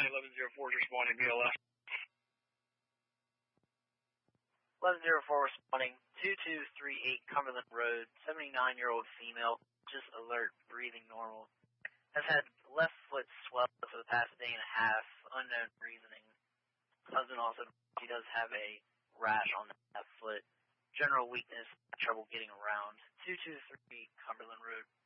1104 responding BLS. 1104 responding, 2238 Cumberland Road, 79-year-old female, just alert, breathing normal. Has had left foot swell for the past day and a half, unknown reasoning. Husband also, she does have a rash on that foot. General weakness, trouble getting around. 223 Cumberland Road.